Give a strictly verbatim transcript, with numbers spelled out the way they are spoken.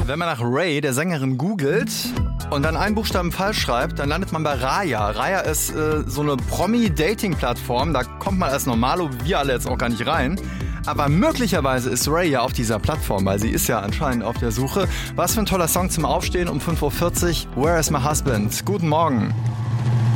Wenn man nach Ray, der Sängerin, googelt und dann einen Buchstaben falsch schreibt, dann landet man bei Raya. Raya ist äh, so eine Promi-Dating-Plattform, da kommt man als Normalo, wie wir alle jetzt auch gar nicht rein. Aber möglicherweise ist Ray ja auf dieser Plattform, weil sie ist ja anscheinend auf der Suche. Was für ein toller Song zum Aufstehen um fünf Uhr vierzig. Where is my husband? Guten Morgen.